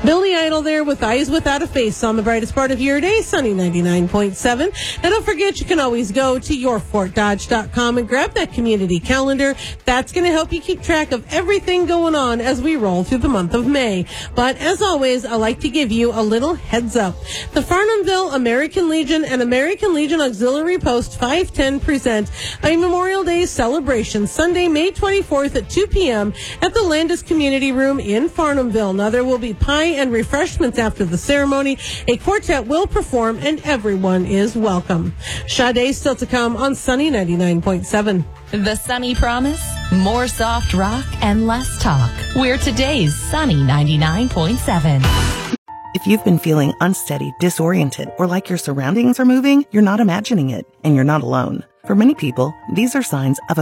Billy Idol there with Eyes Without a Face on the brightest part of your day, Sunny 99.7. And don't forget, you can always go to yourfortdodge.com and grab that community calendar. That's going to help you keep track of everything going on as we roll through the month of May. But as always, I like to give you a little heads up. The Farnhamville American Legion and American Legion Auxiliary Post 510 present a Memorial Day celebration Sunday, May 24th at 2 p.m. at the Landis Community Room in Farnhamville. Now, there will be pie and refreshments after the ceremony. A quartet will perform and everyone is welcome. Sade still to come on Sunny 99.7. The Sunny Promise, more soft rock and less talk. We're today's Sunny 99.7. If you've been feeling unsteady, disoriented, or like your surroundings are moving, you're not imagining it, and you're not alone. For many people, these are signs of a